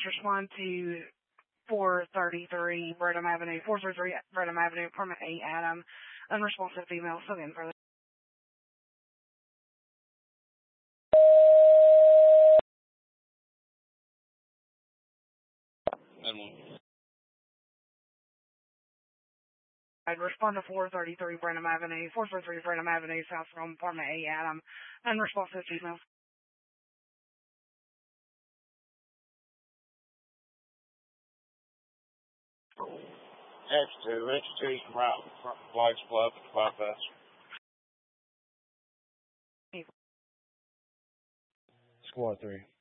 respond to 433 Brenham Avenue, 433 Brenham Avenue, apartment 8, Adam. Unresponsive female, so in further. I'd respond to 433 Brenham Avenue, 433 Brenham Avenue, South Rome, apartment 8, Adam. Unresponsive female. X2 route, flags club, bypass. Squad 3.